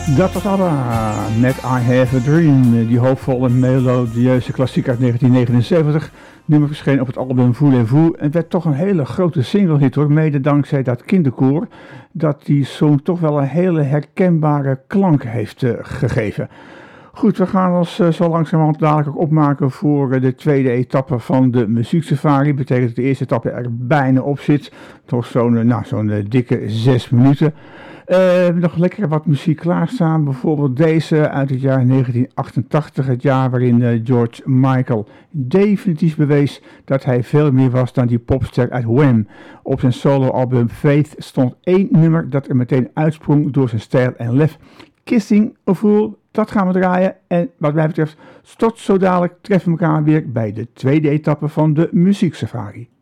Dat was ABBA met I Have a Dream, die hoopvolle melodieuze klassiek uit 1979. Nummer verscheen op het album Voulez-vous en werd toch een hele grote singlehit hoor, mede dankzij dat kinderkoor dat die song toch wel een hele herkenbare klank heeft gegeven. Goed, we gaan ons zo langzamerhand dadelijk ook opmaken voor de tweede etappe van de muzieksafari. Betekent dat de eerste etappe er bijna op zit, toch zo'n dikke 6 minuten. Nog lekker wat muziek klaarstaan, bijvoorbeeld deze uit het jaar 1988, het jaar waarin George Michael definitief bewees dat hij veel meer was dan die popster uit Wham. Op zijn soloalbum Faith stond 1 nummer dat er meteen uitsprong door zijn stijl en lef. Kissing a Fool, dat gaan we draaien en wat mij betreft tot zo dadelijk treffen we elkaar weer bij de tweede etappe van de muzieksafari.